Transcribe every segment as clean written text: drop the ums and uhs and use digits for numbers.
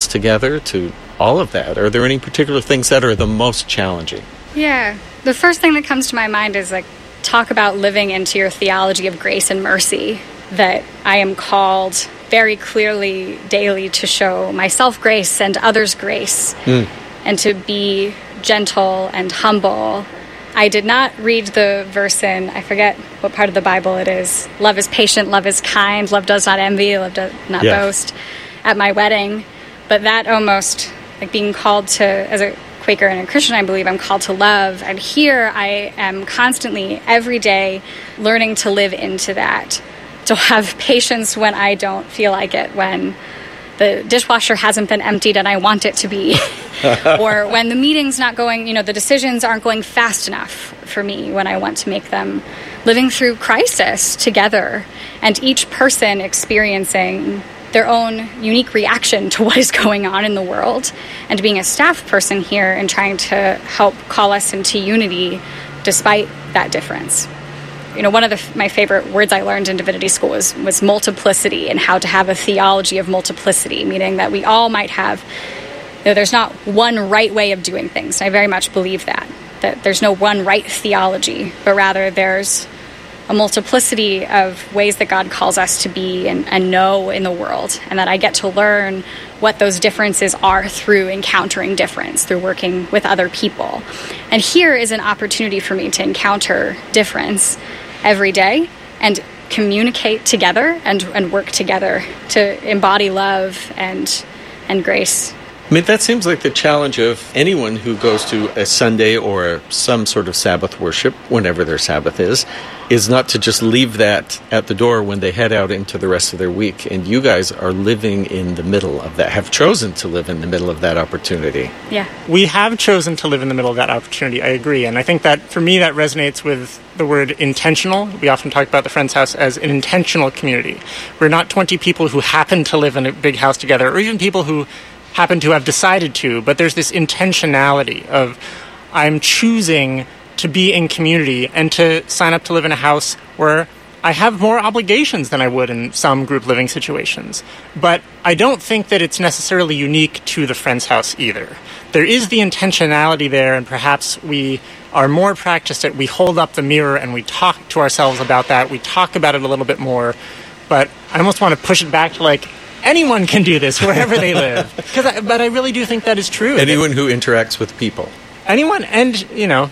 together, to all of that? Are there any particular things that are the most challenging? Yeah. The first thing that comes to my mind is talk about living into your theology of grace and mercy, that I am called very clearly daily to show myself grace and others grace, and to be gentle and humble. I did not read the verse in, I forget what part of the Bible it is, love is patient, love is kind, love does not envy, love does not boast, at my wedding. But that almost, being called to, as a Quaker and a Christian, I believe I'm called to love. And here I am constantly, every day, learning to live into that, to have patience when I don't feel like it, when the dishwasher hasn't been emptied and I want it to be, or when the meeting's not going, the decisions aren't going fast enough for me when I want to make them, living through crisis together, and each person experiencing their own unique reaction to what is going on in the world, and being a staff person here and trying to help call us into unity despite that difference. One of my favorite words I learned in divinity school was multiplicity, and how to have a theology of multiplicity, meaning that we all might have, there's not one right way of doing things. I very much believe that there's no one right theology, but rather there's a multiplicity of ways that God calls us to be and know in the world, and that I get to learn what those differences are through encountering difference, through working with other people. And here is an opportunity for me to encounter difference every day and communicate together and work together to embody love and grace. I mean, that seems like the challenge of anyone who goes to a Sunday or some sort of Sabbath worship, whenever their Sabbath is not to just leave that at the door when they head out into the rest of their week. And you guys are living in the middle of that, have chosen to live in the middle of that opportunity. Yeah. We have chosen to live in the middle of that opportunity, I agree. And I think that, for me, that resonates with the word intentional. We often talk about the Friends House as an intentional community. We're not 20 people who happen to live in a big house together, or even people who happen to have decided to, but there's this intentionality of, I'm choosing to be in community and to sign up to live in a house where I have more obligations than I would in some group living situations. But I don't think that it's necessarily unique to the Friends House either. There is the intentionality there, and perhaps we are more practiced at, we hold up the mirror and we talk to ourselves about that. We talk about it a little bit more. But I almost want to push it back to anyone can do this wherever they live. But I really do think that is true. Anyone who interacts with people. Anyone, and,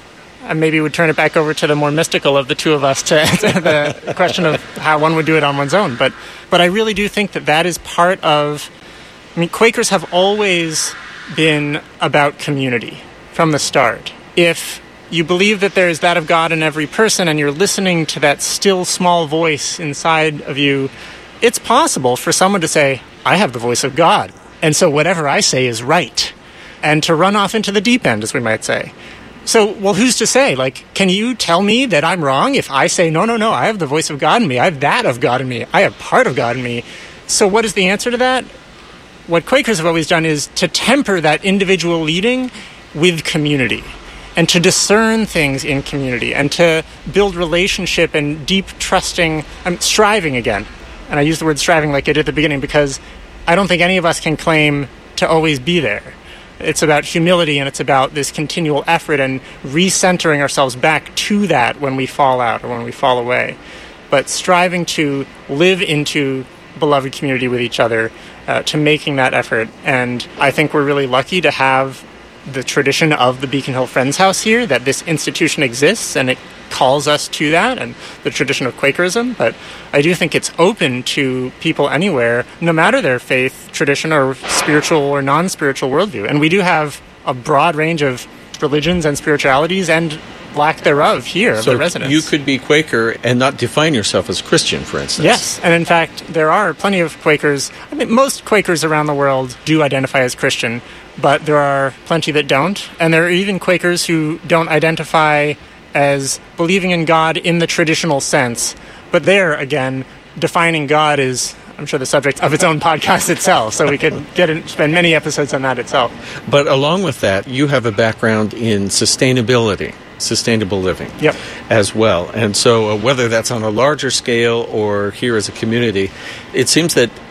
I maybe would turn it back over to the more mystical of the two of us to answer the question of how one would do it on one's own. But I really do think that is part of, Quakers have always been about community from the start. If you believe that there is that of God in every person and you're listening to that still small voice inside of you, it's possible for someone to say, I have the voice of God, and so whatever I say is right, and to run off into the deep end, as we might say. So, well, who's to say? Can you tell me that I'm wrong if I say, no, I have the voice of God in me, I have that of God in me, I have part of God in me? So what is the answer to that? What Quakers have always done is to temper that individual leading with community, and to discern things in community, and to build relationship and deep trusting, striving again. And I use the word striving like I did at the beginning because I don't think any of us can claim to always be there. It's about humility, and it's about this continual effort and recentering ourselves back to that when we fall out or when we fall away. But striving to live into beloved community with each other, to making that effort. And I think we're really lucky to have the tradition of the Beacon Hill Friends House here, that this institution exists and it calls us to that, and the tradition of Quakerism. But I do think it's open to people anywhere, no matter their faith, tradition, or spiritual or non-spiritual worldview. And we do have a broad range of religions and spiritualities and lack thereof here of the residents. You could be Quaker and not define yourself as Christian, for instance. Yes, and in fact, there are plenty of Quakers. I mean, most Quakers around the world do identify as Christian, but there are plenty that don't. And there are even Quakers who don't identify as believing in God in the traditional sense. But there, again, defining God is, I'm sure, the subject of its own podcast itself, so we could spend many episodes on that itself. But along with that, you have a background in sustainability, sustainable living, yep, as well. And so whether that's on a larger scale or here as a community, it seems that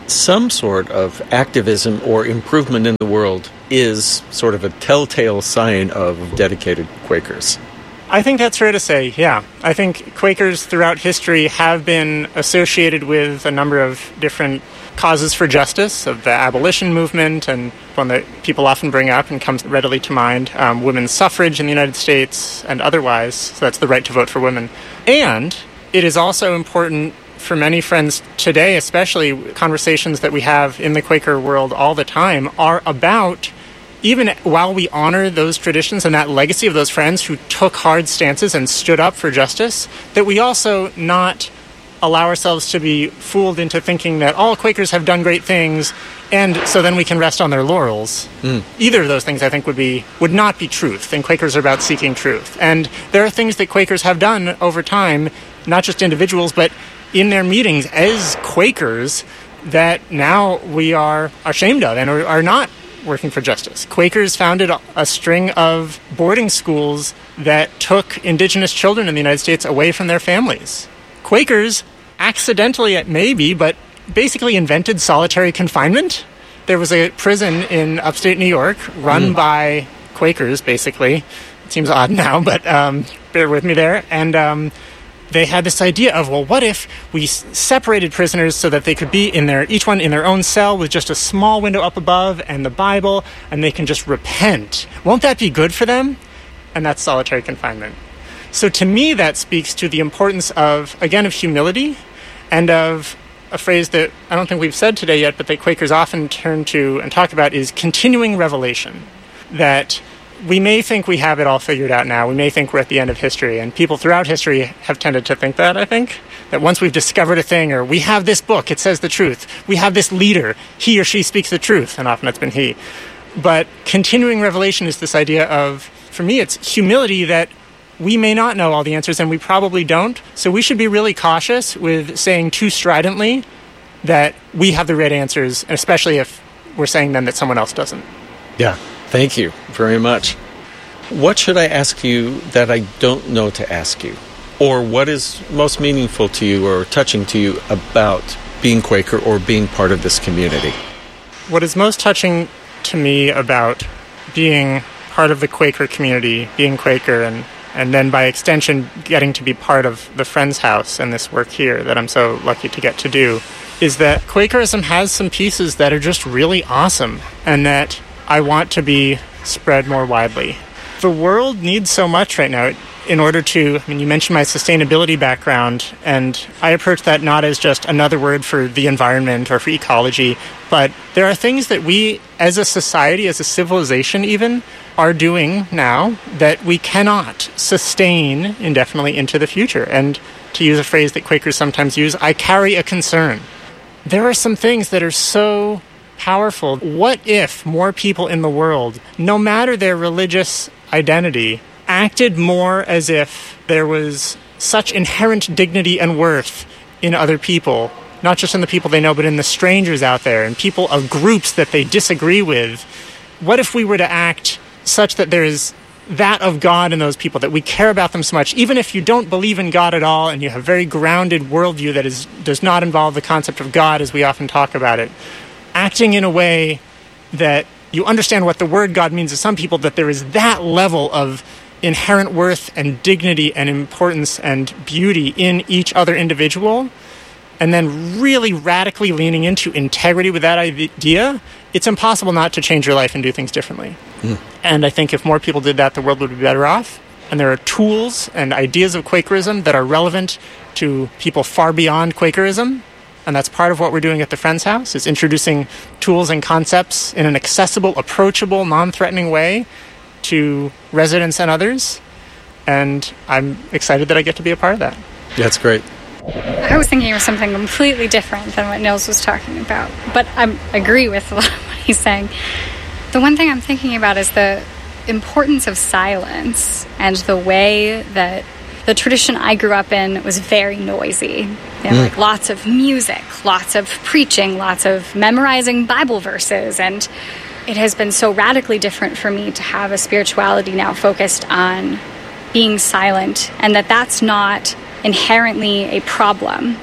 some sort of activism or improvement in the world is sort of a telltale sign of dedicated Quakers. I think that's fair to say, yeah. I think Quakers throughout history have been associated with a number of different causes for justice, of the abolition movement, and one that people often bring up and comes readily to mind, women's suffrage in the United States and otherwise, so that's the right to vote for women. And it is also important for many friends today, especially conversations that we have in the Quaker world all the time, are about, even while we honor those traditions and that legacy of those friends who took hard stances and stood up for justice, that we also not allow ourselves to be fooled into thinking that all Quakers have done great things, and so then we can rest on their laurels. Either of those things, I think, would not be truth, and Quakers are about seeking truth. And there are things that Quakers have done over time, not just individuals, but in their meetings as Quakers, that now we are ashamed of and are not working for justice. Quakers founded a string of boarding schools that took indigenous children in the United States away from their families. Quakers, accidentally maybe, but basically invented solitary confinement. There was a prison in upstate New York run by Quakers, basically. It seems odd now, but bear with me there. And they had this idea of, well, what if we separated prisoners so that they could be each one in their own cell with just a small window up above and the Bible, and they can just repent. Won't that be good for them? And that's solitary confinement. So to me, that speaks to the importance of, again, of humility, and of a phrase that I don't think we've said today yet, but that Quakers often turn to and talk about, is continuing revelation. That we may think we have it all figured out now. We may think we're at the end of history, and people throughout history have tended to think that, I think. That once we've discovered a thing, or we have this book, it says the truth. We have this leader, he or she speaks the truth, and often it's been he. But continuing revelation is this idea of, for me, it's humility that we may not know all the answers, and we probably don't. So we should be really cautious with saying too stridently that we have the right answers, especially if we're saying then that someone else doesn't. Yeah, thank you very much. What should I ask you that I don't know to ask you? Or what is most meaningful to you or touching to you about being Quaker or being part of this community? What is most touching to me about being part of the Quaker community, being Quaker, and then by extension getting to be part of the Friends House and this work here that I'm so lucky to get to do, is that Quakerism has some pieces that are just really awesome and that I want to be spread more widely. The world needs so much right now in order to, you mentioned my sustainability background, and I approach that not as just another word for the environment or for ecology, but there are things that we as a society, as a civilization even, are doing now that we cannot sustain indefinitely into the future. And to use a phrase that Quakers sometimes use, I carry a concern. There are some things that are so powerful. What if more people in the world, no matter their religious identity, acted more as if there was such inherent dignity and worth in other people, not just in the people they know, but in the strangers out there and people of groups that they disagree with? What if we were to act such that there is that of God in those people, that we care about them so much, even if you don't believe in God at all and you have a very grounded worldview that does not involve the concept of God as we often talk about it, acting in a way that you understand what the word God means to some people, that there is that level of inherent worth and dignity and importance and beauty in each other individual, and then really radically leaning into integrity with that idea, it's impossible not to change your life and do things differently. And I think if more people did that, the world would be better off. And there are tools and ideas of Quakerism that are relevant to people far beyond Quakerism. And that's part of what we're doing at the Friends House, is introducing tools and concepts in an accessible, approachable, non-threatening way to residents and others. And I'm excited that I get to be a part of that. That's great. I was thinking of something completely different than what Nils was talking about, but I agree with a lot of what he's saying. The one thing I'm thinking about is the importance of silence and the way that the tradition I grew up in was very noisy. Like lots of music, lots of preaching, lots of memorizing Bible verses, and it has been so radically different for me to have a spirituality now focused on being silent, and that's not inherently a problem.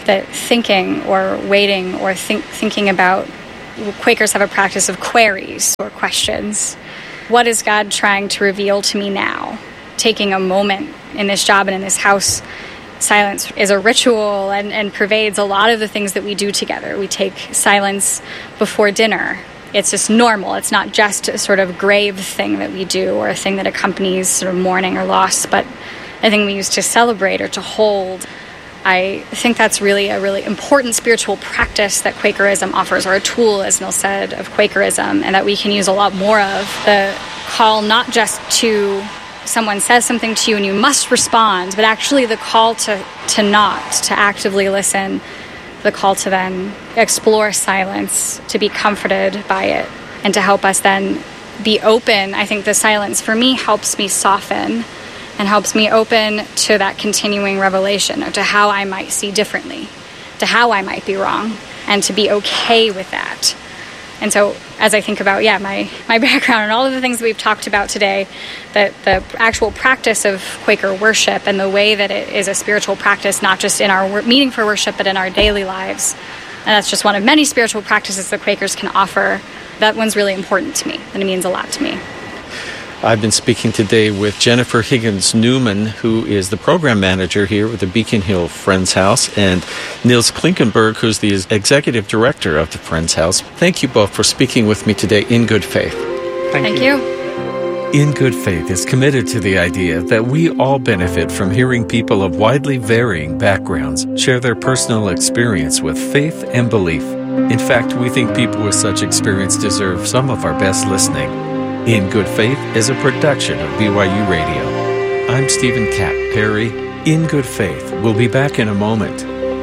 that thinking or waiting or thinking about, Quakers have a practice of queries or questions. What is God trying to reveal to me now? Taking a moment in this job and in this house, silence is a ritual and pervades a lot of the things that we do together. We take silence before dinner. It's just normal. It's not just a sort of grave thing that we do or a thing that accompanies sort of mourning or loss, but a thing we use to celebrate or to hold. I think that's really a really important spiritual practice that Quakerism offers, or a tool, as Neil said, of Quakerism, and that we can use a lot more of. The call not just to someone says something to you and you must respond, but actually the call to not, to actively listen, the call to then explore silence, to be comforted by it, and to help us then be open. I think the silence for me helps me soften and helps me open to that continuing revelation, or to how I might see differently, to how I might be wrong, and to be okay with that. And so as I think about, my background and all of the things that we've talked about today, that the actual practice of Quaker worship and the way that it is a spiritual practice, not just in our meeting for worship, but in our daily lives, and that's just one of many spiritual practices that Quakers can offer, that one's really important to me, and it means a lot to me. I've been speaking today with Jennifer Higgins Newman, who is the program manager here with the Beacon Hill Friends House, and Niels Klinkenberg, who's the executive director of the Friends House. Thank you both for speaking with me today in good faith. Thank you. In Good Faith is committed to the idea that we all benefit from hearing people of widely varying backgrounds share their personal experience with faith and belief. In fact, we think people with such experience deserve some of our best listening. In Good Faith is a production of BYU Radio. I'm Stephen Cap Perry. In Good Faith. We'll be back in a moment.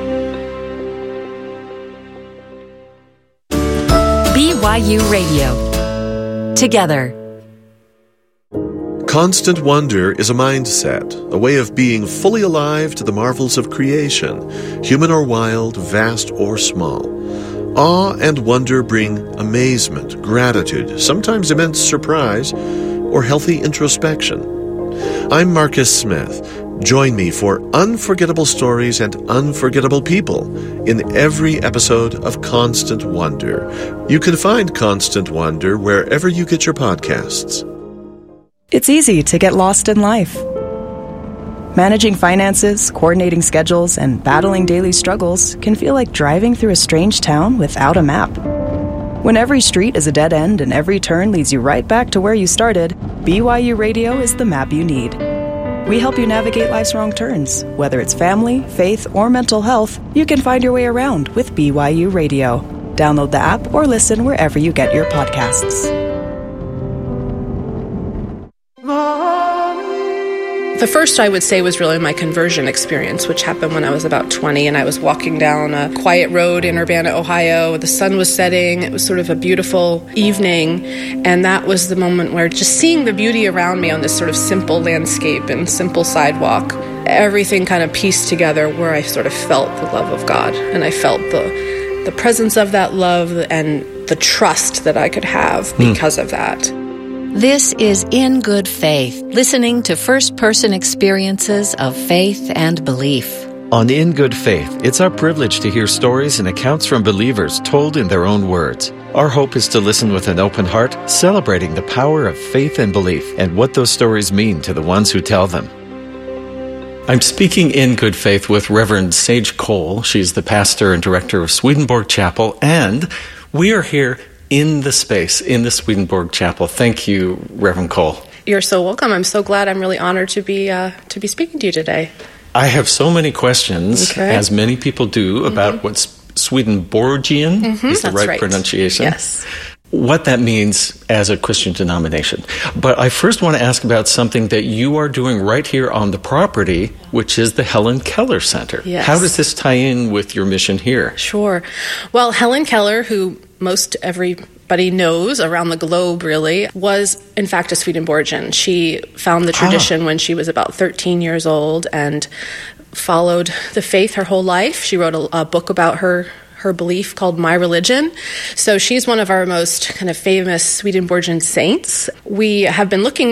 BYU Radio. Together. Constant wonder is a mindset, a way of being fully alive to the marvels of creation, human or wild, vast or small. Awe and wonder bring amazement, gratitude, sometimes immense surprise, or healthy introspection. I'm Marcus Smith. Join me for unforgettable stories and unforgettable people in every episode of Constant Wonder. You can find Constant Wonder wherever you get your podcasts. It's easy to get lost in life. Managing finances, coordinating schedules, and battling daily struggles can feel like driving through a strange town without a map. When every street is a dead end and every turn leads you right back to where you started, BYU Radio is the map you need. We help you navigate life's wrong turns. Whether it's family, faith, or mental health, you can find your way around with BYU Radio. Download the app or listen wherever you get your podcasts. The first, I would say, was really my conversion experience, which happened when I was about 20, and I was walking down a quiet road in Urbana, Ohio. The sun was setting. It was sort of a beautiful evening, and that was the moment where just seeing the beauty around me on this sort of simple landscape and simple sidewalk, everything kind of pieced together where I sort of felt the love of God, and I felt the presence of that love and the trust that I could have because of that. This is In Good Faith, listening to first-person experiences of faith and belief. On In Good Faith, it's our privilege to hear stories and accounts from believers told in their own words. Our hope is to listen with an open heart, celebrating the power of faith and belief and what those stories mean to the ones who tell them. I'm speaking in good faith with Reverend Sage Cole. She's the pastor and director of Swedenborg Chapel, and we are here in the space, in the Swedenborg Chapel. Thank you, Reverend Cole. You're so welcome. I'm so glad. I'm really honored to be speaking to you today. I have so many questions, as many people do, about what Swedenborgian is the right pronunciation. Yes. What that means as a Christian denomination. But I first want to ask about something that you are doing right here on the property, which is the Helen Keller Center. Yes. How does this tie in with your mission here? Sure. Well, Helen Keller, who most everybody knows around the globe, really, was, in fact, a Swedenborgian. She found the tradition when she was about 13 years old and followed the faith her whole life. She wrote a book about her belief called My Religion. So she's one of our most kind of famous Swedenborgian saints. We have been looking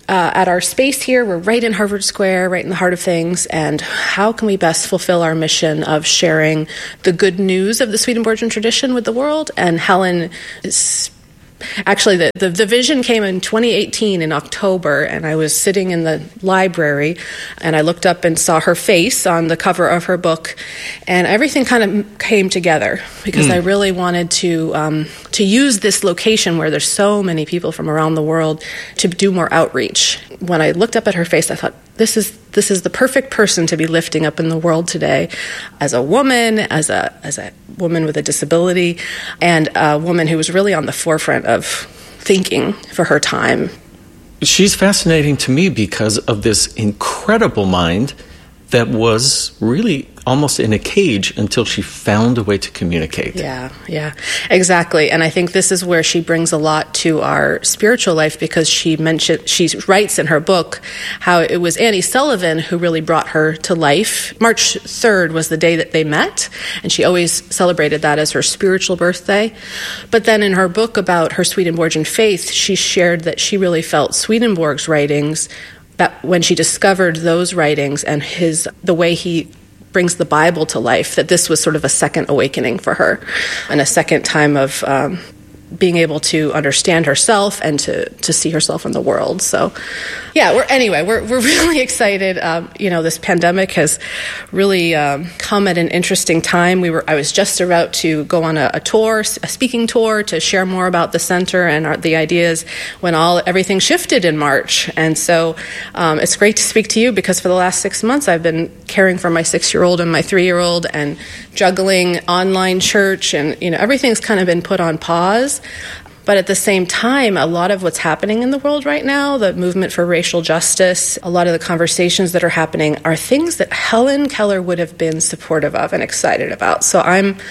at our space here. We're right in Harvard Square, right in the heart of things. And how can we best fulfill our mission of sharing the good news of the Swedenborgian tradition with the world? And Helen is... Actually, the vision came in 2018 in October, and I was sitting in the library, and I looked up and saw her face on the cover of her book, and everything kind of came together because I really wanted to use this location where there's so many people from around the world to do more outreach. When I looked up at her face, I thought, this is the perfect person to be lifting up in the world today, as a woman, as a woman with a disability, and a woman who was really on the forefront of thinking for her time. She's fascinating to me because of this incredible mind that was really almost in a cage until she found a way to communicate. Yeah, exactly. And I think this is where she brings a lot to our spiritual life, because she writes in her book how it was Annie Sullivan who really brought her to life. March 3rd was the day that they met, and she always celebrated that as her spiritual birthday. But then in her book about her Swedenborgian faith, she shared that she really felt Swedenborg's writings, that when she discovered those writings and the way he brings the Bible to life, that this was sort of a second awakening for her and a second time of being able to understand herself and to see herself in the world. So, yeah, we're really excited. This pandemic has really come at an interesting time. I was just about to go on a speaking tour to share more about the center and the ideas when everything shifted in March. And so it's great to speak to you, because for the last 6 months I've been caring for my 6-year-old and my 3-year-old and juggling online church, and everything's kind of been put on pause. But at the same time, a lot of what's happening in the world right now, the movement for racial justice, a lot of the conversations that are happening are things that Helen Keller would have been supportive of and excited about. So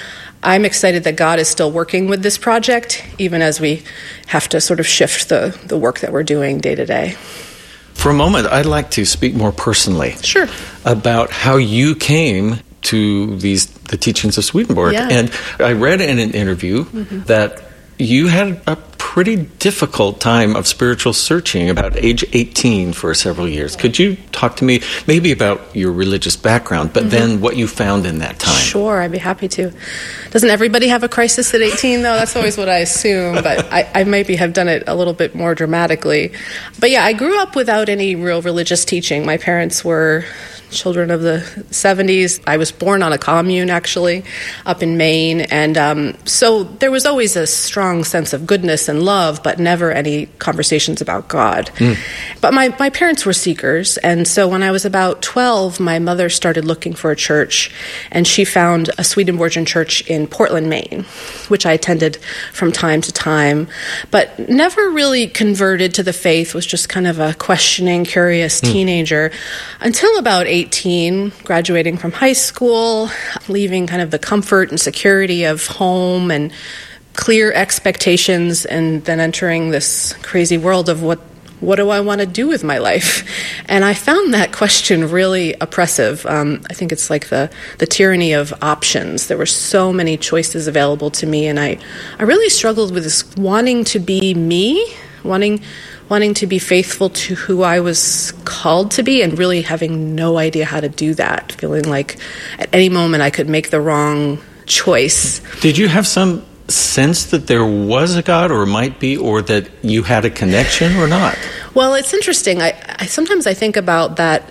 I'm excited that God is still working with this project, even as we have to sort of shift the work that we're doing day to day. For a moment, I'd like to speak more personally. Sure. About how you came to the teachings of Swedenborg. Yeah. And I read in an interview that you had a pretty difficult time of spiritual searching about age 18 for several years. Could you talk to me maybe about your religious background, but then what you found in that time? Sure, I'd be happy to. Doesn't everybody have a crisis at 18, though? That's always what I assume, but I maybe have done it a little bit more dramatically. But yeah, I grew up without any real religious teaching. My parents were children of the 70s. I was born on a commune, actually, up in Maine. And so there was always a strong sense of goodness and love, but never any conversations about God. But my parents were seekers. And so when I was about 12, my mother started looking for a church, and she found a Swedenborgian church in Portland, Maine, which I attended from time to time, but never really converted to the faith, was just kind of a questioning, curious teenager until about 18, graduating from high school, leaving kind of the comfort and security of home and clear expectations, and then entering this crazy world of what do I want to do with my life? And I found that question really oppressive. I think it's like the tyranny of options. There were so many choices available to me, and I really struggled with this wanting to be me, wanting to be faithful to who I was called to be, and really having no idea how to do that, feeling like at any moment I could make the wrong choice. Did you have some sense that there was a God, or might be, or that you had a connection or not? Well, it's interesting. I sometimes I think about that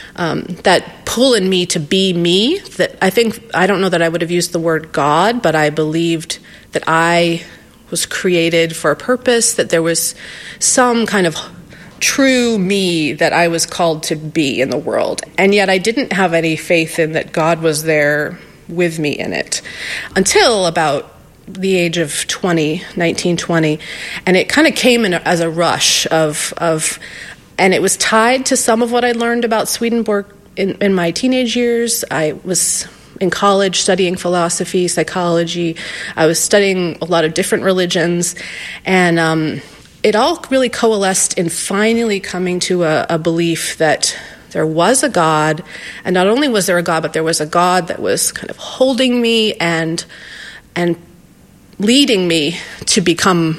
pull in me to be me. That I don't know that I would have used the word God, but I believed that I was created for a purpose, that there was some kind of true me that I was called to be in the world. And yet I didn't have any faith in that God was there with me in it until about the age of 19, 20. And it kind of came in as a rush of and it was tied to some of what I learned about Swedenborg in my teenage years. I was in college studying philosophy, psychology. I was studying a lot of different religions, and it all really coalesced in finally coming to a belief that there was a God, and not only was there a God, but there was a God that was kind of holding me and leading me to become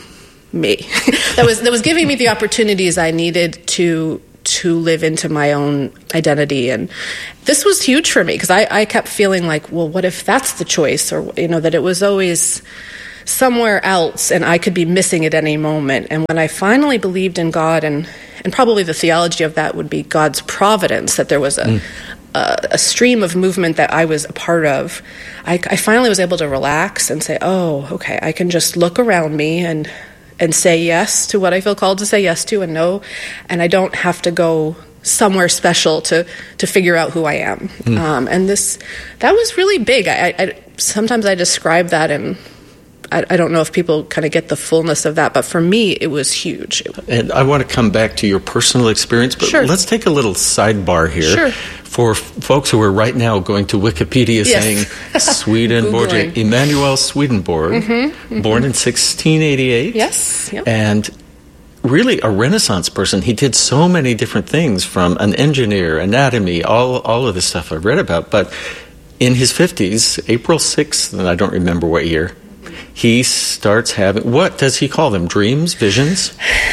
me. that was giving me the opportunities I needed to live into my own identity. And this was huge for me because I kept feeling like, well, what if that's the choice? Or, that it was always somewhere else and I could be missing at any moment. And when I finally believed in God, and probably the theology of that would be God's providence, that there was a stream of movement that I was a part of, I finally was able to relax and say, oh, okay, I can just look around me and say yes to what I feel called to say yes to and no, and I don't have to go somewhere special to figure out who I am. And that was really big. I sometimes I describe that, and I don't know if people kind of get the fullness of that, but for me, it was huge. And I want to come back to your personal experience, but Sure. let's take a little sidebar here. Sure. For folks who are right now going to Wikipedia saying Swedenborg, Googling. Emanuel Swedenborg, born in 1688. Yes. Yep. And really a Renaissance person. He did so many different things, from an engineer, anatomy, all of the stuff I've read about. But in his 50s, April 6th, and I don't remember what year, he starts having, what does he call them? Dreams? Visions?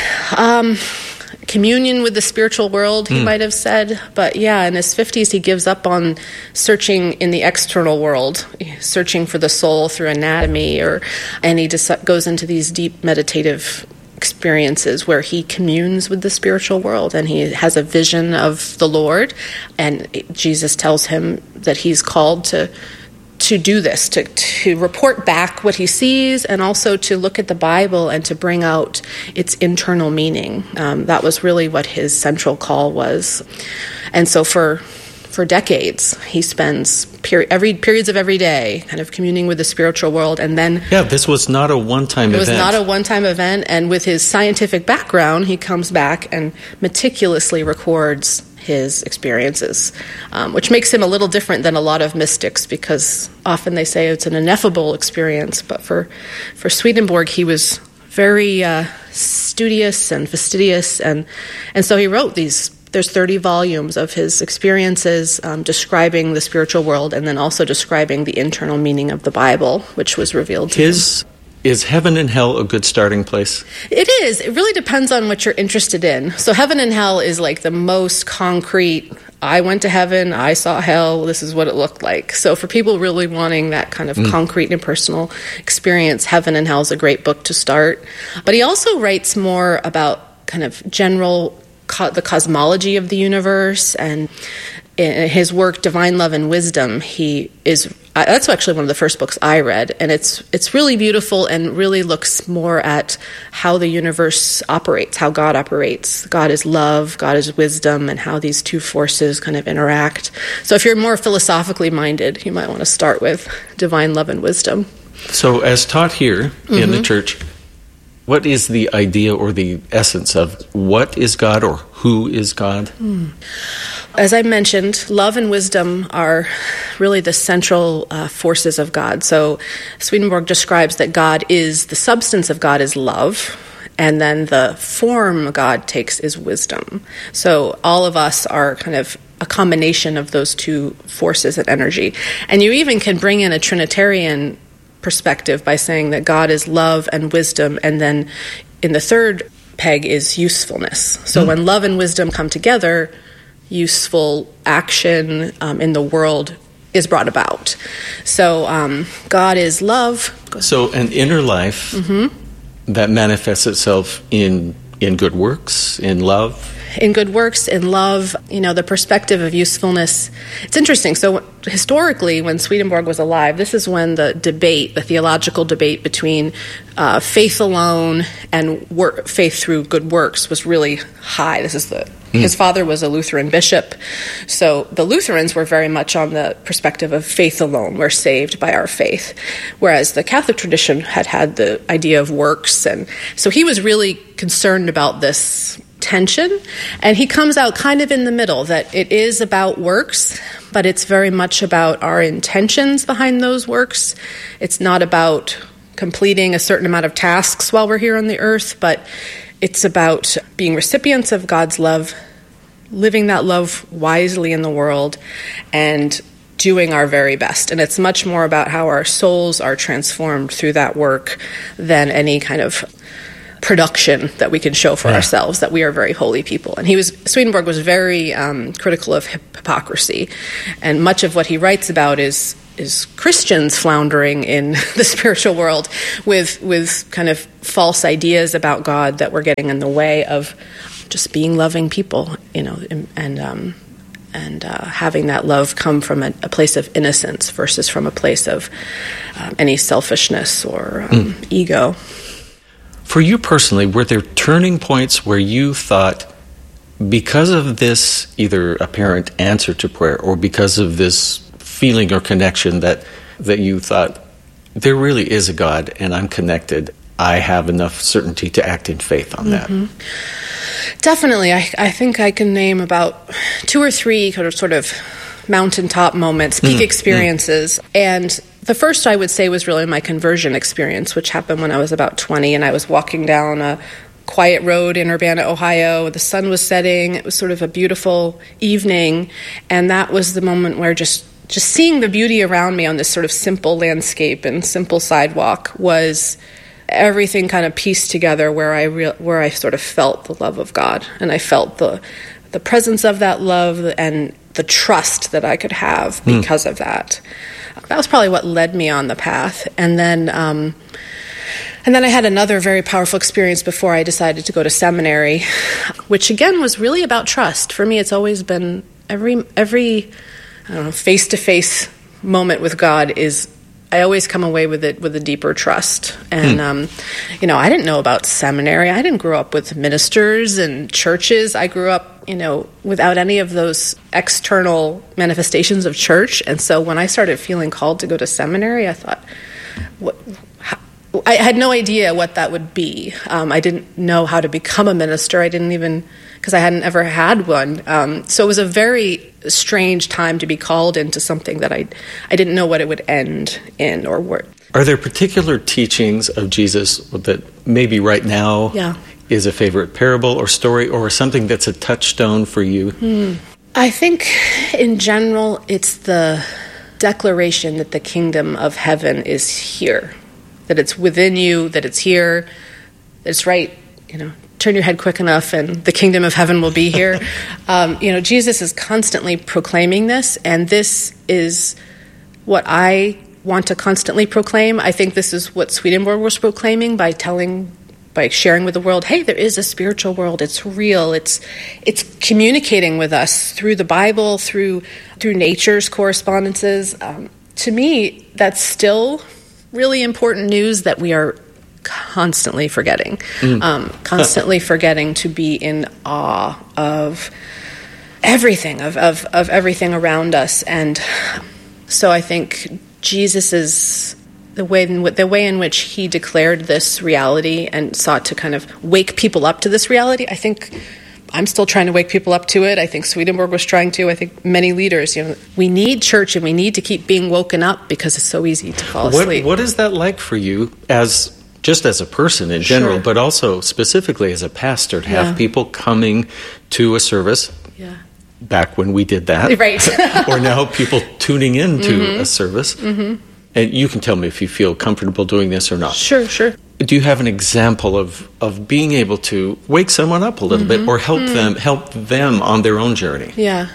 Communion with the spiritual world, he might have said. But yeah, in his 50s, he gives up on searching in the external world, searching for the soul through anatomy, and he just goes into these deep meditative experiences where he communes with the spiritual world, and he has a vision of the Lord, and Jesus tells him that he's called to do this, to report back what he sees, and also to look at the Bible and to bring out its internal meaning. That was really what his central call was. And so for decades, he spends periods of every day kind of communing with the spiritual world. And then... Yeah, this was not a one-time event. It was not a one-time event. And with his scientific background, he comes back and meticulously records his experiences, which makes him a little different than a lot of mystics, because often they say it's an ineffable experience. But for Swedenborg, he was very studious and fastidious, and so he wrote these. There's 30 volumes of his experiences describing the spiritual world, and then also describing the internal meaning of the Bible, which was revealed to him. Is heaven and hell a good starting place? It is. It really depends on what you're interested in. So heaven and hell is like the most concrete, I went to heaven, I saw hell, this is what it looked like. So for people really wanting that kind of concrete and personal experience, Heaven and Hell is a great book to start. But he also writes more about kind of general, the cosmology of the universe, and in his work, Divine Love and Wisdom, that's actually one of the first books I read, and it's really beautiful and really looks more at how the universe operates, how God operates. God is love, God is wisdom, and how these two forces kind of interact. So if you're more philosophically minded, you might want to start with Divine Love and Wisdom. So as taught here in the church, what is the idea or the essence of what is God, or who is God? As I mentioned, love and wisdom are really the central forces of God. So Swedenborg describes that the substance of God is love, and then the form God takes is wisdom. So all of us are kind of a combination of those two forces and energy. And you even can bring in a Trinitarian perspective by saying that God is love and wisdom, and then in the third peg is usefulness. So when love and wisdom come together, useful action in the world is brought about. So God is love. So an inner life that manifests itself in good works, in love. In good works, in love, the perspective of usefulness. It's interesting. So historically, when Swedenborg was alive, this is when the theological debate between faith alone and faith through good works was really high. His father was a Lutheran bishop, so the Lutherans were very much on the perspective of faith alone. We're saved by our faith, whereas the Catholic tradition had the idea of works, and so he was really concerned about this tension, and he comes out kind of in the middle, that it is about works, but it's very much about our intentions behind those works. It's not about completing a certain amount of tasks while we're here on the earth, but it's about being recipients of God's love, living that love wisely in the world, and doing our very best. And it's much more about how our souls are transformed through that work than any kind of production that we can show for ourselves that we are very holy people. And Swedenborg was very critical of hypocrisy, and much of what he writes about is Christians floundering in the spiritual world with kind of false ideas about God that were getting in the way of just being loving people, and having that love come from a place of innocence versus from a place of any selfishness or ego. For you personally, were there turning points where you thought, because of this either apparent answer to prayer or because of this feeling or connection that you thought, there really is a God and I'm connected, I have enough certainty to act in faith on that? Definitely. I think I can name about 2 or 3 sort of mountaintop moments, peak experiences. And the first, I would say, was really my conversion experience, which happened when I was about 20, and I was walking down a quiet road in Urbana, Ohio. The sun was setting. It was sort of a beautiful evening, and that was the moment where just seeing the beauty around me on this sort of simple landscape and simple sidewalk was everything kind of pieced together, where I sort of felt the love of God, and I felt the presence of that love and the trust that I could have because of that. That was probably what led me on the path. And then I had another very powerful experience before I decided to go to seminary, which again was really about trust. For me, it's always been every face-to-face moment with God is, I always come away with it with a deeper trust. And, I didn't know about seminary. I didn't grow up with ministers and churches. I grew up, without any of those external manifestations of church. And so when I started feeling called to go to seminary, I thought, I had no idea what that would be. I didn't know how to become a minister. I didn't even, because I hadn't ever had one. So it was a very strange time to be called into something that I didn't know what it would end in or what. Are there particular teachings of Jesus that maybe right now is a favorite parable or story or something that's a touchstone for you? I think in general it's the declaration that the kingdom of heaven is here, that it's within you, that it's here, that it's right, turn your head quick enough and the kingdom of heaven will be here. Jesus is constantly proclaiming this, and this is what I want to constantly proclaim. I think this is what Swedenborg was proclaiming by sharing with the world, hey, there is a spiritual world. It's real. It's communicating with us through the Bible, through nature's correspondences. To me, that's still really important news that we are constantly forgetting. Constantly forgetting to be in awe of everything, of everything around us. And so I think Jesus is the way in which he declared this reality and sought to kind of wake people up to this reality. I think I'm still trying to wake people up to it. I think Swedenborg was trying to. I think many leaders, we need church and we need to keep being woken up because it's so easy to fall asleep. What is that like for you just as a person in general, but also specifically as a pastor, to have people coming to a service? Back when we did that. Right. Or now people tuning in to a service. And you can tell me if you feel comfortable doing this or not. Sure. Do you have an example of being able to wake someone up a little bit or help them on their own journey? Yeah.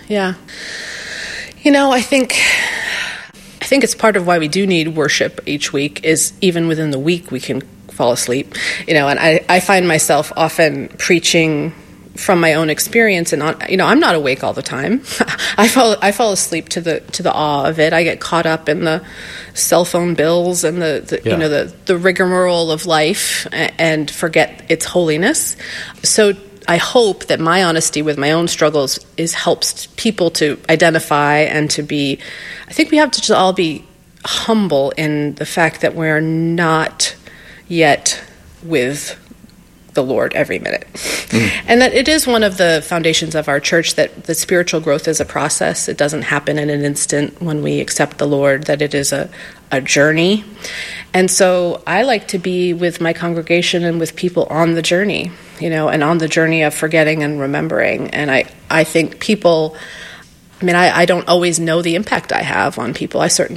I think it's part of why we do need worship each week is even within the week we can fall asleep. And I find myself often preaching from my own experience, and I'm not awake all the time. I fall asleep to the awe of it. I get caught up in the cell phone bills and the rigmarole of life and forget its holiness. So I hope that my honesty with my own struggles helps people to identify and to be. I think we have to just all be humble in the fact that we're not yet with the Lord every minute. And that it is one of the foundations of our church that the spiritual growth is a process. It doesn't happen in an instant when we accept the Lord, that it is a journey. And so I like to be with my congregation and with people on the journey, and on the journey of forgetting and remembering. And I think people, I don't always know the impact I have on people. I certainly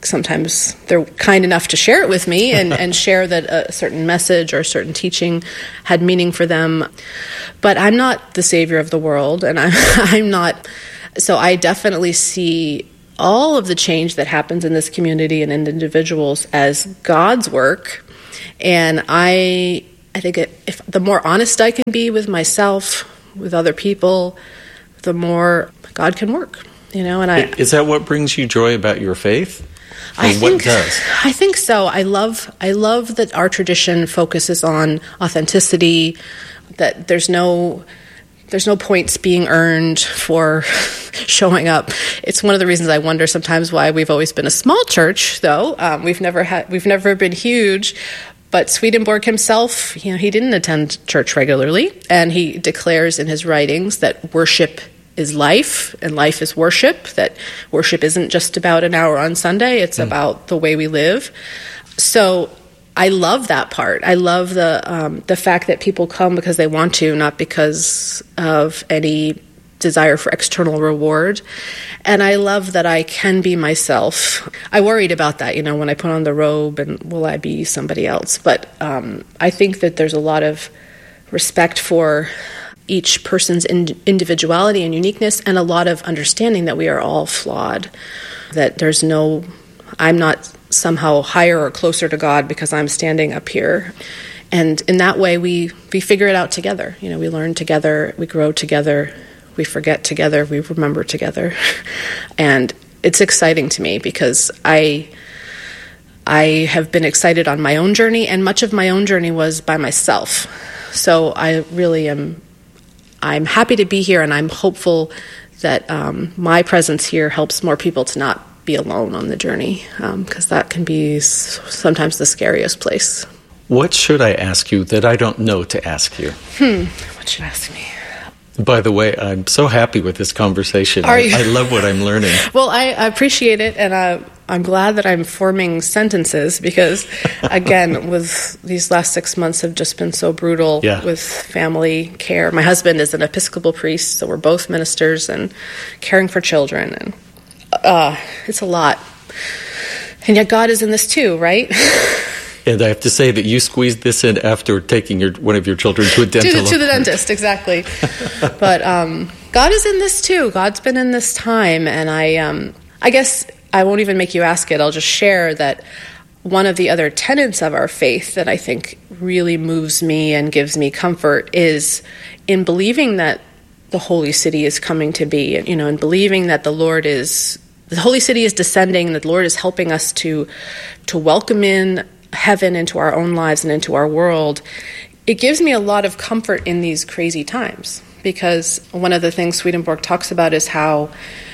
sometimes they're kind enough to share it with me and share that a certain message or a certain teaching had meaning for them. But I'm not the savior of the world, and I'm not. So I definitely see all of the change that happens in this community and in individuals as God's work. And I think if the more honest I can be with myself, with other people, the more God can work. And is that what brings you joy about your faith? What does? I think so. I love that our tradition focuses on authenticity, that there's no points being earned for showing up. It's one of the reasons I wonder sometimes why we've always been a small church, though. We've never been huge. But Swedenborg himself, he didn't attend church regularly, and he declares in his writings that worship is life, and life is worship, that worship isn't just about an hour on Sunday, it's about the way we live. So I love that part. I love the fact that people come because they want to, not because of any desire for external reward. And I love that I can be myself. I worried about that, when I put on the robe, and will I be somebody else? But I think that there's a lot of respect for each person's individuality and uniqueness, and a lot of understanding that we are all flawed, that I'm not somehow higher or closer to God because I'm standing up here. And in that way, we figure it out together. We learn together, we grow together, we forget together, we remember together. And it's exciting to me because I have been excited on my own journey, and much of my own journey was by myself. So I really I'm happy to be here, and I'm hopeful that my presence here helps more people to not be alone on the journey, because that can be sometimes the scariest place. What should I ask you that I don't know to ask you? What should I ask me? By the way, I'm so happy with this conversation. Are you? I love what I'm learning. Well, I appreciate it, and I'm glad that I'm forming sentences because, again, with these last 6 months have just been so brutal with family care. My husband is an Episcopal priest, so we're both ministers and caring for children, and it's a lot. And yet God is in this too, right? And I have to say that you squeezed this in after taking one of your children to a dental to the dentist, exactly. But God is in this too. God's been in this time, and I guess I won't even make you ask it. I'll just share that one of the other tenets of our faith that I think really moves me and gives me comfort is in believing that the Holy City is coming to be, and believing that the Holy City is descending, that the Lord is helping us to welcome in heaven into our own lives and into our world. It gives me a lot of comfort in these crazy times, because one of the things Swedenborg talks about is how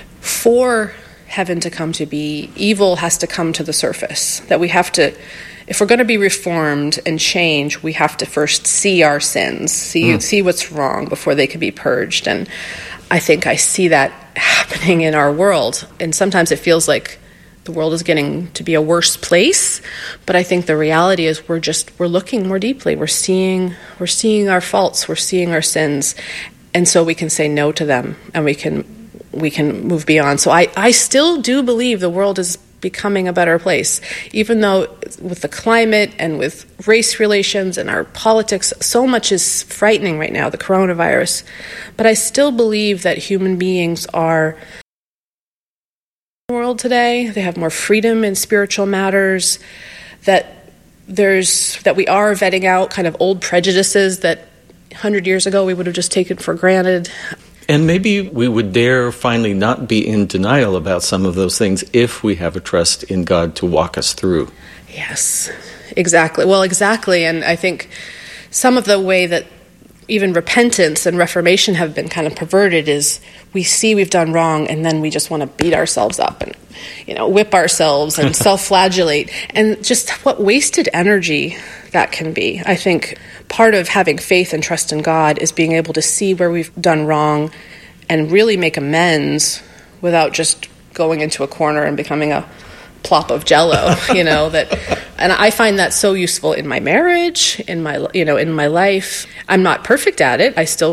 for heaven to come to be, evil has to come to the surface, that we have to, if we're going to be reformed and change, we have to first see our sins, see what's wrong before they can be purged. And I think I see that happening in our world, and sometimes it feels like the world is getting to be a worse place, but I think the reality is we're looking more deeply. We're seeing our faults, we're seeing our sins, and so we can say no to them, and we can move beyond. So I still do believe the world is becoming a better place, even though with the climate and with race relations and our politics, so much is frightening right now, the coronavirus. But I still believe that human beings are world today. They have more freedom in spiritual matters, that we are vetting out kind of old prejudices that 100 years ago we would have just taken for granted. And maybe we would dare finally not be in denial about some of those things if we have a trust in God to walk us through. Yes, exactly. Well, exactly. And I think some of the way that even repentance and reformation have been kind of perverted is we see we've done wrong, and then we just want to beat ourselves up and, whip ourselves and self-flagellate. And just what wasted energy that can be. I think part of having faith and trust in God is being able to see where we've done wrong and really make amends without just going into a corner and becoming a plop of Jell-O, and I find that so useful in my marriage, in my life. I'm not perfect at it. I still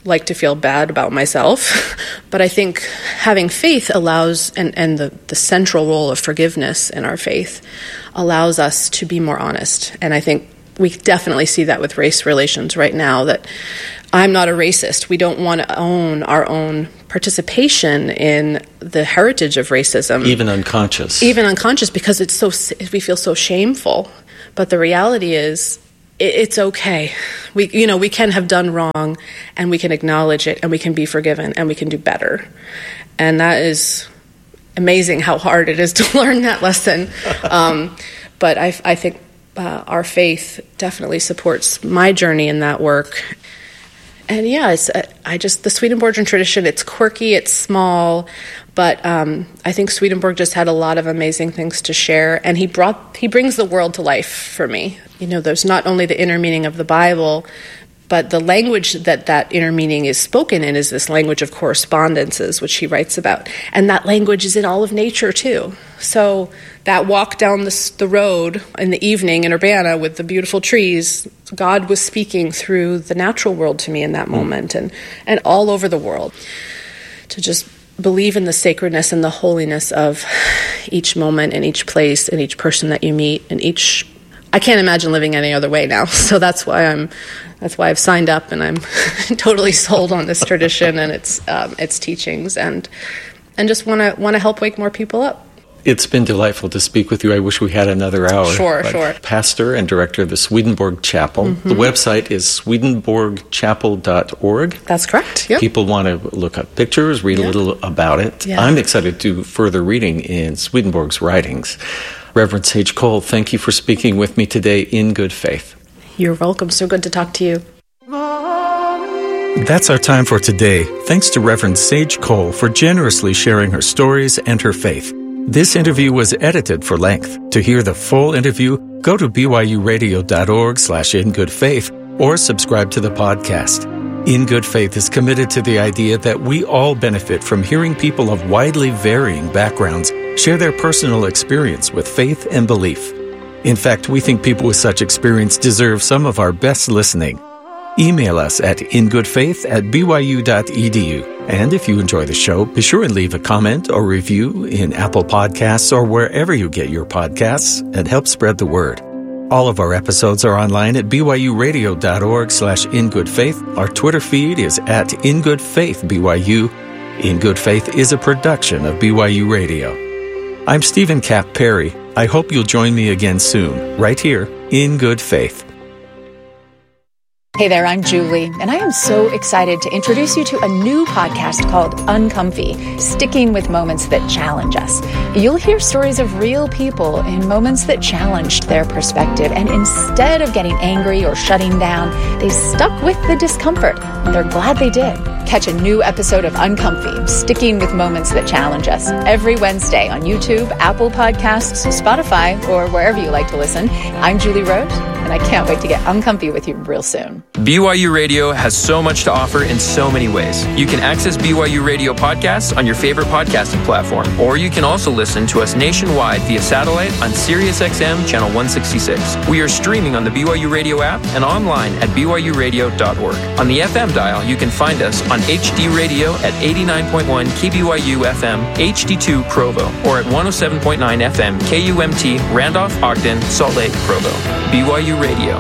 like to feel bad about myself. But I think having faith allows, and the central role of forgiveness in our faith allows us to be more honest. And I think we definitely see that with race relations right now, that I'm not a racist. We don't want to own our own participation in the heritage of racism. Even unconscious. Even unconscious, because we feel so shameful. But the reality is, it's okay. We can have done wrong, and we can acknowledge it, and we can be forgiven, and we can do better. And that is amazing how hard it is to learn that lesson. But I think our faith definitely supports my journey in that work. And yeah, the Swedenborgian tradition, it's quirky, it's small, but I think Swedenborg just had a lot of amazing things to share, and he brings the world to life for me. There's not only the inner meaning of the Bible, but the language that inner meaning is spoken in is this language of correspondences, which he writes about. And that language is in all of nature, too. So that walk down the road in the evening in Urbana with the beautiful trees, God was speaking through the natural world to me in that moment, and all over the world. To just believe in the sacredness and the holiness of each moment and each place and each person that you meet and I can't imagine living any other way now. So that's why I've signed up, and I'm totally sold on this tradition and its teachings, and just want to help wake more people up. It's been delightful to speak with you. I wish we had another hour. Sure. Pastor and director of the Swedenborg Chapel. Mm-hmm. The website is swedenborgchapel.org. That's correct. Yep. People want to look up pictures, read a little about it. Yeah. I'm excited to do further reading in Swedenborg's writings. Reverend Sage Cole, thank you for speaking with me today in good faith. You're welcome. So good to talk to you. That's our time for today. Thanks to Reverend Sage Cole for generously sharing her stories and her faith. This interview was edited for length. To hear the full interview, go to byuradio.org/ingoodfaith or subscribe to the podcast. In Good Faith is committed to the idea that we all benefit from hearing people of widely varying backgrounds share their personal experience with faith and belief. In fact, we think people with such experience deserve some of our best listening. Email us at ingoodfaith@byu.edu. And if you enjoy the show, be sure and leave a comment or review in Apple Podcasts or wherever you get your podcasts and help spread the word. All of our episodes are online at byuradio.org/ingoodfaith. Our Twitter feed is at ingoodfaithbyu. In Good Faith is a production of BYU Radio. I'm Stephen Kapp Perry. I hope you'll join me again soon, right here in Good Faith. Hey there, I'm Julie, and I am so excited to introduce you to a new podcast called Uncomfy, Sticking with Moments That Challenge Us. You'll hear stories of real people in moments that challenged their perspective, and instead of getting angry or shutting down, they stuck with the discomfort, and they're glad they did. Catch a new episode of Uncomfy, Sticking with Moments That Challenge Us, every Wednesday on YouTube, Apple Podcasts, Spotify, or wherever you like to listen. I'm Julie Rose, and I can't wait to get uncomfy with you real soon. BYU Radio has so much to offer in so many ways. You can access BYU Radio podcasts on your favorite podcasting platform, or you can also listen to us nationwide via satellite on SiriusXM Channel 166. We are streaming on the BYU Radio app and online at byuradio.org. On the FM dial, you can find us on HD Radio at 89.1 KBYU FM, HD2 Provo, or at 107.9 FM KUMT Randolph, Ogden, Salt Lake, Provo. BYU Radio.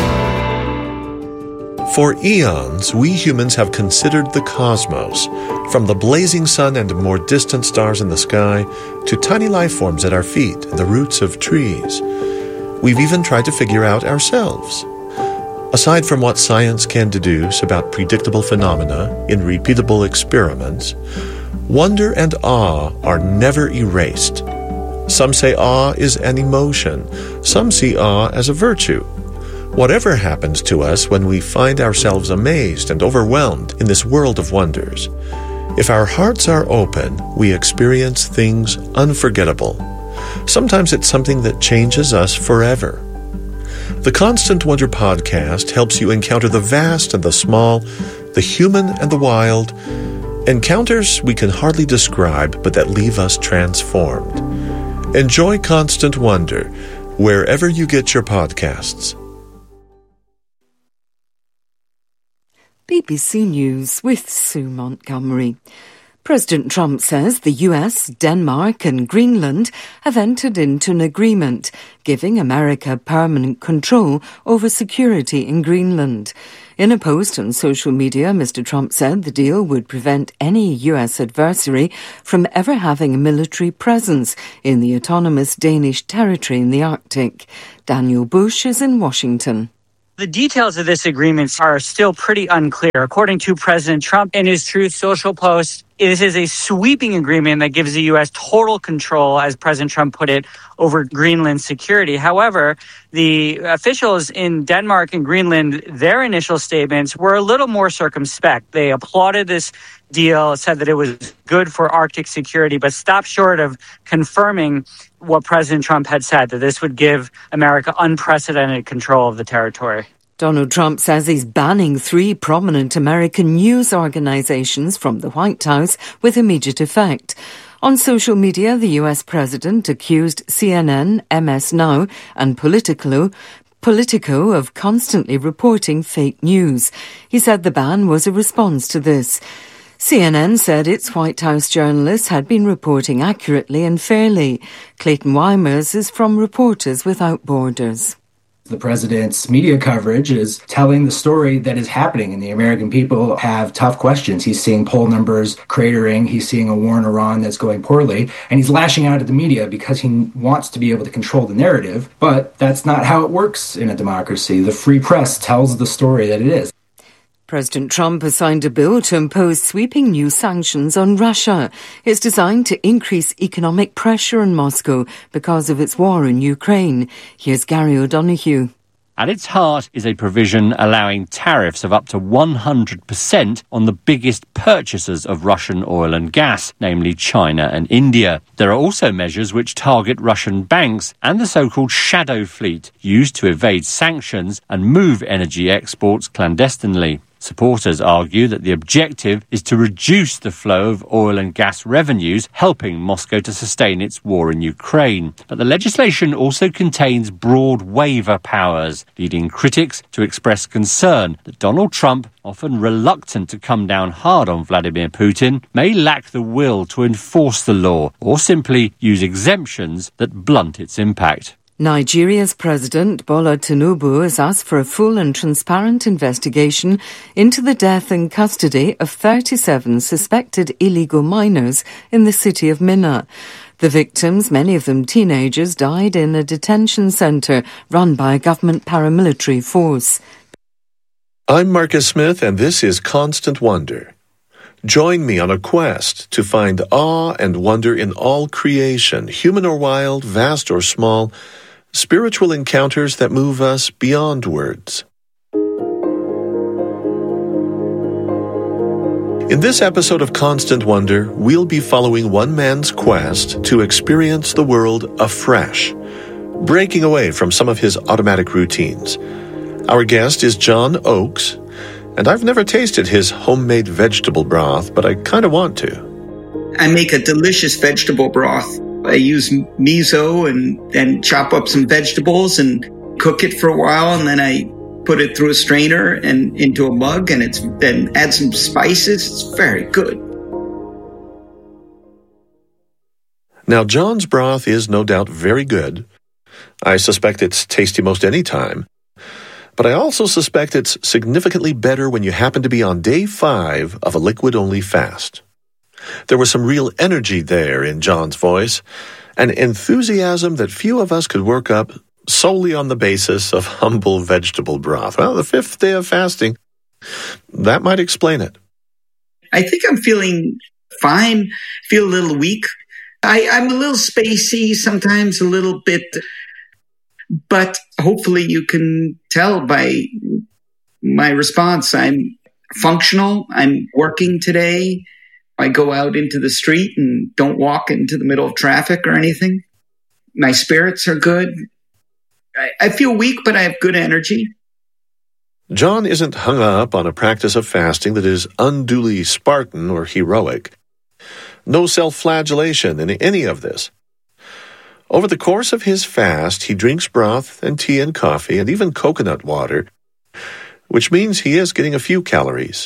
For eons, we humans have considered the cosmos, from the blazing sun and more distant stars in the sky to tiny life forms at our feet and the roots of trees. We've even tried to figure out ourselves. Aside from what science can deduce about predictable phenomena in repeatable experiments, wonder and awe are never erased. Some say awe is an emotion. Some see awe as a virtue. Whatever happens to us when we find ourselves amazed and overwhelmed in this world of wonders, if our hearts are open, we experience things unforgettable. Sometimes it's something that changes us forever. The Constant Wonder podcast helps you encounter the vast and the small, the human and the wild, encounters we can hardly describe but that leave us transformed. Enjoy Constant Wonder wherever you get your podcasts. BBC News with Sue Montgomery. President Trump says the US, Denmark and Greenland have entered into an agreement giving America permanent control over security in Greenland. In a post on social media, Mr. Trump said the deal would prevent any US adversary from ever having a military presence in the autonomous Danish territory in the Arctic. Daniel Bush is in Washington. The details of this agreement are still pretty unclear. According to President Trump in his Truth Social post, this is a sweeping agreement that gives the U.S. total control, as President Trump put it, over Greenland's security. However, the officials in Denmark and Greenland, their initial statements were a little more circumspect. They applauded this deal, said that it was good for Arctic security, but stopped short of confirming what President Trump had said, that this would give America unprecedented control of the territory. Donald Trump says he's banning 3 prominent American news organizations from the White House with immediate effect. On social media, the US president accused CNN, MS Now, and Politico of constantly reporting fake news. He said the ban was a response to this. CNN said its White House journalists had been reporting accurately and fairly. Clayton Weimers is from Reporters Without Borders. The president's media coverage is telling the story that is happening, and the American people have tough questions. He's seeing poll numbers cratering. He's seeing a war in Iran that's going poorly, and he's lashing out at the media because he wants to be able to control the narrative. But that's not how it works in a democracy. The free press tells the story that it is. President Trump has signed a bill to impose sweeping new sanctions on Russia. It's designed to increase economic pressure on Moscow because of its war in Ukraine. Here's Gary O'Donoghue. At its heart is a provision allowing tariffs of up to 100% on the biggest purchasers of Russian oil and gas, namely China and India. There are also measures which target Russian banks and the so-called shadow fleet used to evade sanctions and move energy exports clandestinely. Supporters argue that the objective is to reduce the flow of oil and gas revenues, helping Moscow to sustain its war in Ukraine. But the legislation also contains broad waiver powers, leading critics to express concern that Donald Trump, often reluctant to come down hard on Vladimir Putin, may lack the will to enforce the law or simply use exemptions that blunt its impact. Nigeria's President Bola Tinubu has asked for a full and transparent investigation into the death and custody of 37 suspected illegal miners in the city of Minna. The victims, many of them teenagers, died in a detention centre run by a government paramilitary force. I'm Marcus Smith, and this is Constant Wonder. Join me on a quest to find awe and wonder in all creation, human or wild, vast or small, spiritual encounters that move us beyond words. In this episode of Constant Wonder, we'll be following one man's quest to experience the world afresh, breaking away from some of his automatic routines. Our guest is John Oakes, and I've never tasted his homemade vegetable broth, but I kind of want to. I make a delicious vegetable broth. I use miso and chop up some vegetables and cook it for a while, and then I put it through a strainer and into a mug, and then add some spices. It's very good. Now, John's broth is no doubt very good. I suspect it's tasty most any time. But I also suspect it's significantly better when you happen to be on day 5 of a liquid-only fast. There was some real energy there in John's voice, an enthusiasm that few of us could work up solely on the basis of humble vegetable broth. Well, the 5th day of fasting, that might explain it. I think I'm feeling fine, feel a little weak. I'm a little spacey, sometimes a little bit, but hopefully you can tell by my response. I'm functional, I'm working today. I go out into the street and don't walk into the middle of traffic or anything. My spirits are good. I feel weak, but I have good energy. John isn't hung up on a practice of fasting that is unduly Spartan or heroic. No self-flagellation in any of this. Over the course of his fast, he drinks broth and tea and coffee and even coconut water, which means he is getting a few calories.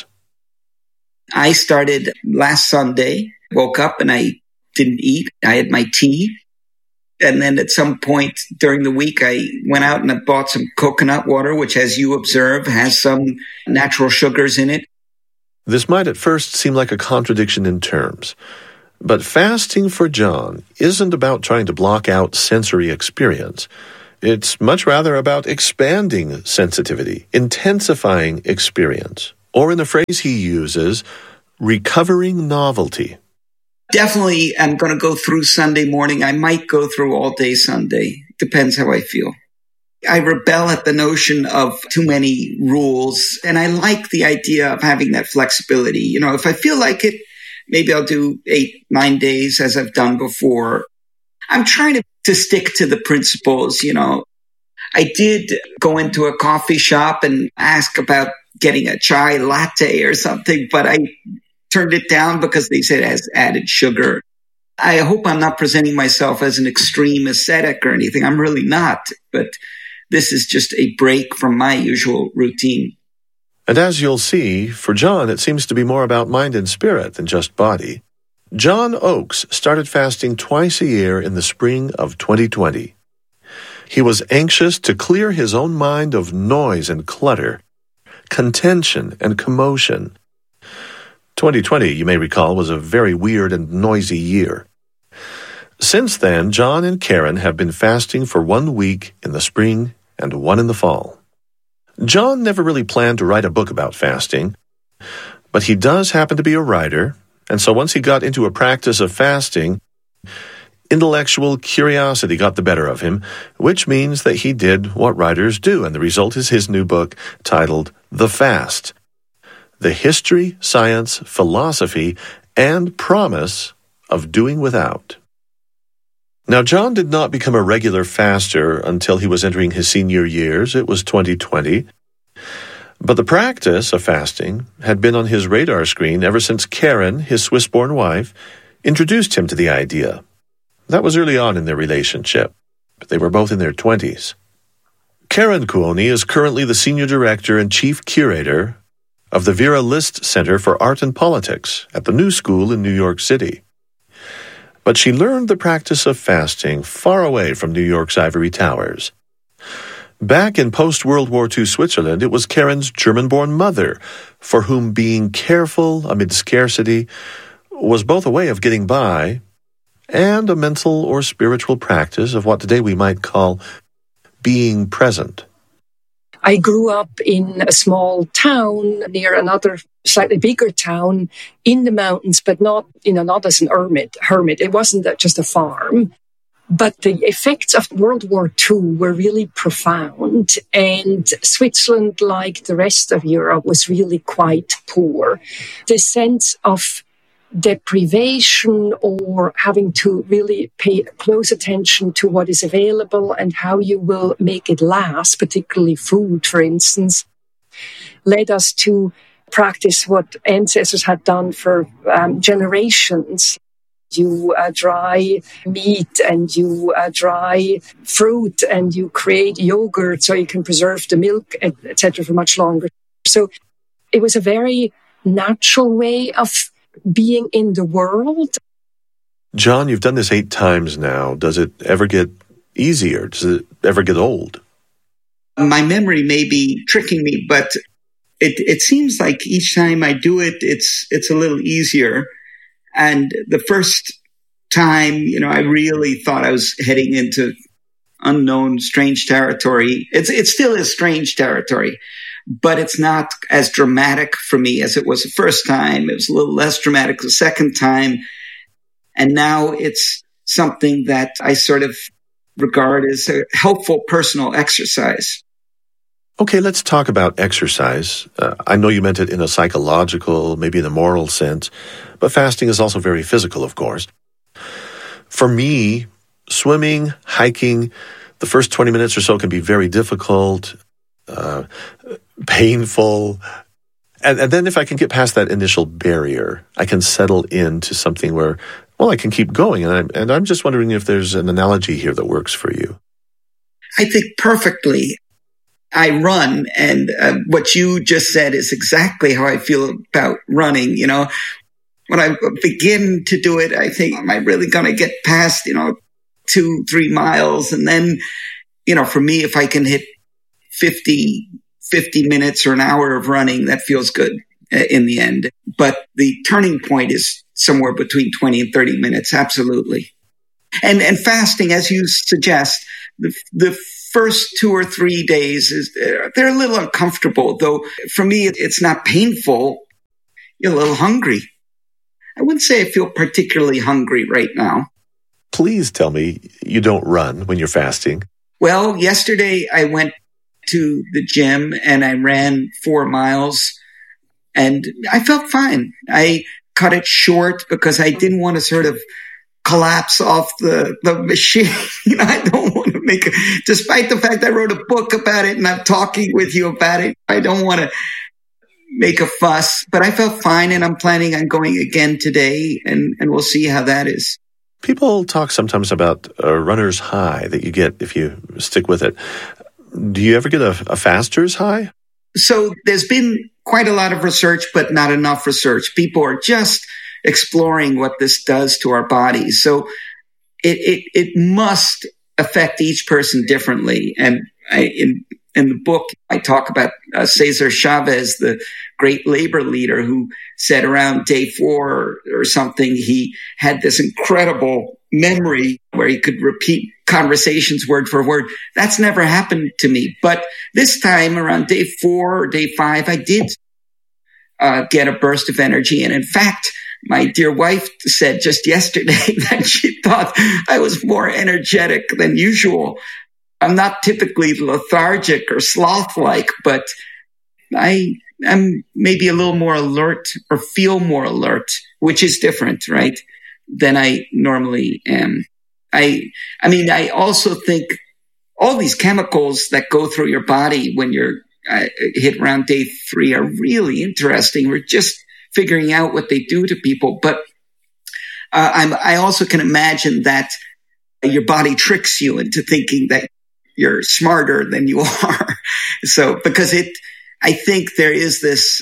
I started last Sunday, woke up and I didn't eat. I had my tea. And then at some point during the week, I went out and I bought some coconut water, which, as you observe, has some natural sugars in it. This might at first seem like a contradiction in terms, but fasting for John isn't about trying to block out sensory experience. It's much rather about expanding sensitivity, intensifying experience, or in the phrase he uses, recovering novelty. Definitely, I'm going to go through Sunday morning. I might go through all day Sunday. Depends how I feel. I rebel at the notion of too many rules, and I like the idea of having that flexibility. You know, if I feel like it, maybe I'll do 8-9 days as I've done before. I'm trying to stick to the principles, you know. I did go into a coffee shop and ask about getting a chai latte or something, but I turned it down because they said it has added sugar. I hope I'm not presenting myself as an extreme ascetic or anything. I'm really not, but this is just a break from my usual routine. And as you'll see, for John, it seems to be more about mind and spirit than just body. John Oakes started fasting twice a year in the spring of 2020. He was anxious to clear his own mind of noise and clutter, contention and commotion. 2020, you may recall, was a very weird and noisy year. Since then, John and Karen have been fasting for 1 week in the spring and 1 in the fall. John never really planned to write a book about fasting, but he does happen to be a writer, and so once he got into a practice of fasting, intellectual curiosity got the better of him, which means that he did what writers do, and the result is his new book titled The Fast: The History, Science, Philosophy, and Promise of Doing Without. Now, John did not become a regular faster until he was entering his senior years. It was 2020. But the practice of fasting had been on his radar screen ever since Karen, his Swiss-born wife, introduced him to the idea. That was early on in their relationship, but they were both in their 20s. Karen Kuoni is currently the senior director and chief curator of the Vera List Center for Art and Politics at the New School in New York City. But she learned the practice of fasting far away from New York's ivory towers. Back in post-World War II Switzerland, it was Karen's German-born mother, for whom being careful amid scarcity was both a way of getting by and a mental or spiritual practice of what today we might call being present. I grew up in a small town near another slightly bigger town in the mountains, but not as an hermit. It wasn't just a farm. But the effects of World War II were really profound, and Switzerland, like the rest of Europe, was really quite poor. The sense of deprivation or having to really pay close attention to what is available and how you will make it last, particularly food, for instance, led us to practice what ancestors had done for generations. You dry meat and you dry fruit and you create yogurt so you can preserve the milk, etc., for much longer. So it was a very natural way of being in the world. John, you've done this 8 times now. Does it ever get easier? Does it ever get old? My memory may be tricking me, but it seems like each time I do it, it's a little easier. And the first time, I really thought I was heading into unknown, strange territory. It still is strange territory, but it's not as dramatic for me as it was the first time. It was a little less dramatic the second time. And now it's something that I sort of regard as a helpful personal exercise. Okay, let's talk about exercise. I know you meant it in a psychological, maybe in a moral sense, but fasting is also very physical, of course. For me, swimming, hiking, the first 20 minutes or so can be very difficult, painful. And then if I can get past that initial barrier, I can settle into something where, I can keep going. And I'm just wondering if there's an analogy here that works for you. I think perfectly. I run, and what you just said is exactly how I feel about running. You know, when I begin to do it, I think, am I really going to get past, 2-3 miles? And then, for me, if I can hit 50 minutes or an hour of running, that feels good in the end. But the turning point is somewhere between 20 and 30 minutes. Absolutely. And fasting, as you suggest, the first 2 or 3 days they're a little uncomfortable, though for me, it's not painful. You're a little hungry. I wouldn't say I feel particularly hungry right now. Please tell me you don't run when you're fasting. Well, yesterday I went to the gym and I ran 4 miles and I felt fine. I cut it short because I didn't want to sort of collapse off the machine. I don't want to despite the fact I wrote a book about it and I'm talking with you about it, I don't want to make a fuss, but I felt fine and I'm planning on going again today and we'll see how that is. People talk sometimes about a runner's high that you get if you stick with it. Do you ever get a faster's high? So there's been quite a lot of research, but not enough research. People are just exploring what this does to our bodies. So it must affect each person differently. And in the book, I talk about Cesar Chavez, the great labor leader who said around day 4 or something, he had this incredible memory where he could repeat conversations word for word. That's never happened to me. But this time around day 4 or day 5, I did get a burst of energy. And in fact, my dear wife said just yesterday that she thought I was more energetic than usual. I'm not typically lethargic or sloth-like, but I'm maybe a little more alert or feel more alert, which is different, right, than I normally am. I also think all these chemicals that go through your body when you're hit around day 3 are really interesting. We're just figuring out what they do to people. But I also can imagine that your body tricks you into thinking that you're smarter than you are. So, because I think there is this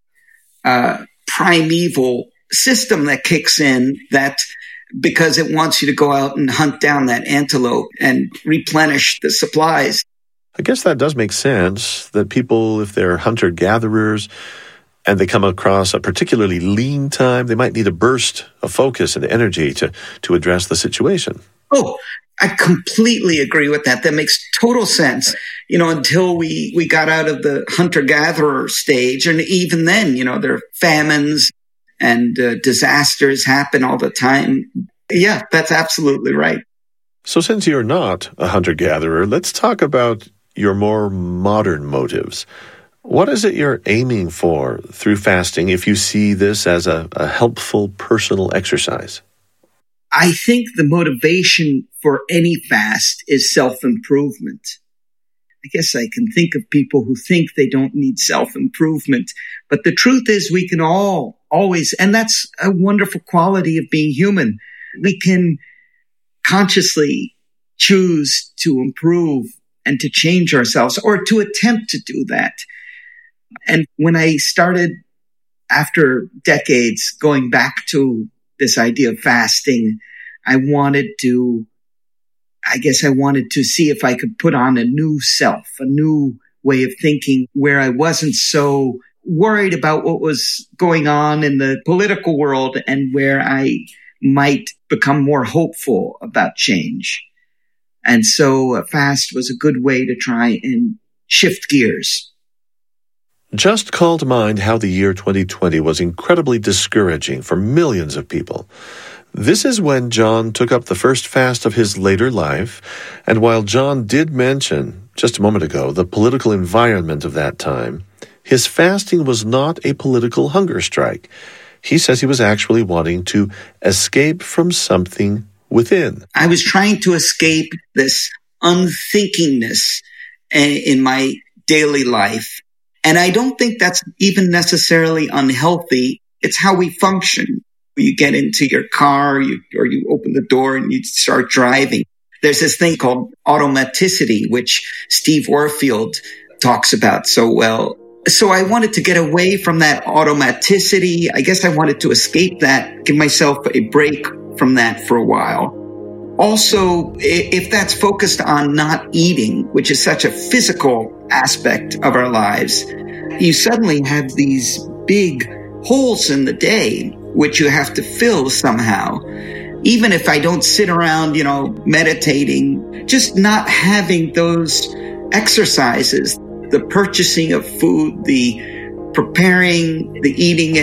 primeval system that kicks in that because it wants you to go out and hunt down that antelope and replenish the supplies. I guess that does make sense that people, if they're hunter-gatherers and they come across a particularly lean time, they might need a burst of focus and energy to address the situation. Oh, I completely agree with that. That makes total sense. Until we got out of the hunter-gatherer stage. And even then, there are famines and disasters happen all the time. Yeah, that's absolutely right. So since you're not a hunter-gatherer, let's talk about your more modern motives. What is it you're aiming for through fasting if you see this as a helpful personal exercise? I think the motivation for any fast is self-improvement. I guess I can think of people who think they don't need self-improvement, but the truth is we can all always, and that's a wonderful quality of being human. We can consciously choose to improve and to change ourselves or to attempt to do that. And when I started, after decades, going back to this idea of fasting, I wanted to see if I could put on a new self, a new way of thinking where I wasn't so worried about what was going on in the political world and where I might become more hopeful about change. And so a fast was a good way to try and shift gears. Just call to mind how the year 2020 was incredibly discouraging for millions of people. This is when John took up the first fast of his later life, and while John did mention, just a moment ago, the political environment of that time, his fasting was not a political hunger strike. He says he was actually wanting to escape from something within. I was trying to escape this unthinkingness in my daily life. And I don't think that's even necessarily unhealthy. It's how we function. You get into your car, or you open the door and you start driving. There's this thing called automaticity, which Steve Warfield talks about so well. So I wanted to get away from that automaticity. I guess I wanted to escape that, give myself a break from that for a while. Also, if that's focused on not eating, which is such a physical aspect of our lives, you suddenly have these big holes in the day, which you have to fill somehow. Even if I don't sit around, meditating, just not having those exercises, the purchasing of food, the preparing, the eating